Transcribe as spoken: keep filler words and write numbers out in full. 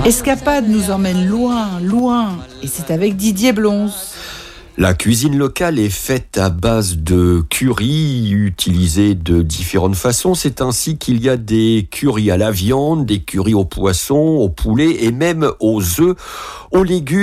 Escapade nous emmène loin, loin, et c'est avec Didier Blons. La cuisine locale est faite à base de curry, utilisée de différentes façons. C'est ainsi qu'il y a des currys à la viande, des currys au poisson, au poulet et même aux œufs, aux légumes.